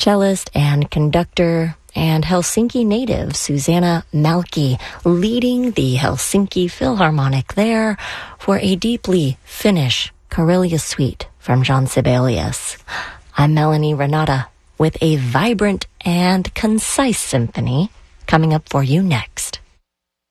cellist and conductor, and Helsinki native Susanna Malki leading the Helsinki Philharmonic there for a deeply Finnish Karelia suite from Jean Sibelius. I'm Melanie Renata with a vibrant and concise symphony coming up for you next.